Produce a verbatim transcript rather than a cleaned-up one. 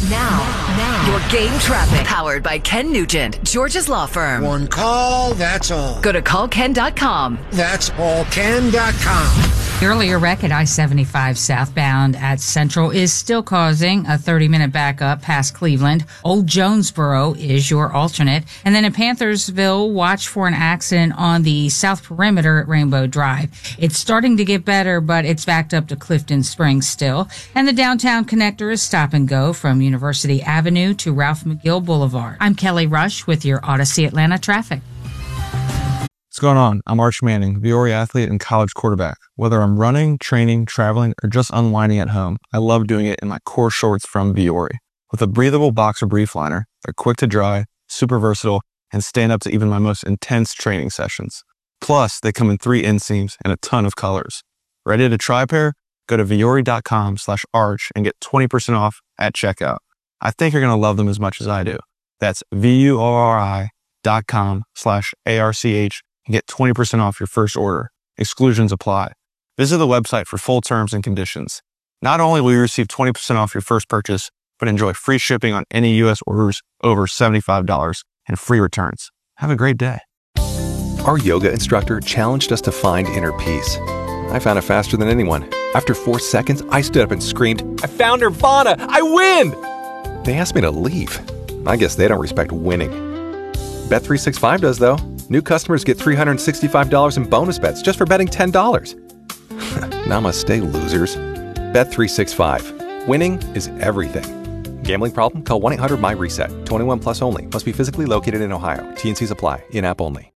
Now, now, your game traffic powered by Ken Nugent, George's law firm. One call, that's all. Go to call ken dot com. That's all ken dot com. The earlier wreck at I seventy-five southbound at Central is still causing a thirty-minute backup past Cleveland. Old Jonesboro is your alternate. And then in Panthersville, watch for an accident on the south perimeter at Rainbow Drive. It's starting to get better, but it's backed up to Clifton Springs still. And the downtown connector is stop and go from University Avenue to Ralph McGill Boulevard. I'm Kelly Rush with your Odyssey Atlanta traffic. What's going on? I'm Arch Manning, Viore athlete and college quarterback. Whether I'm running, training, traveling, or just unwinding at home, I love doing it in my core shorts from Viore. With a breathable boxer brief liner, they're quick to dry, super versatile, and stand up to even my most intense training sessions. Plus, they come in three inseams and a ton of colors. Ready to try a pair? Go to viore.com slash arch and get twenty percent off at checkout. I think you're going to love them as much as I do. That's V-U-O-R-I dot com slash A-R-C-H and get twenty percent off your first order. Exclusions apply. Visit the website for full terms and conditions. Not only will you receive twenty percent off your first purchase, but enjoy free shipping on any U S orders over seventy-five dollars and free returns. Have a great day. Our yoga instructor challenged us to find inner peace. I found it faster than anyone. After four seconds, I stood up and screamed, "I found Nirvana! I win!" They asked me to leave. I guess they don't respect winning. Bet three sixty-five does, though. New customers get three hundred sixty-five dollars in bonus bets just for betting ten dollars. Namaste, losers. Bet three sixty-five. Winning is everything. Gambling problem? Call one eight hundred my reset. twenty-one plus only. Must be physically located in Ohio. T and C's apply. In-app only.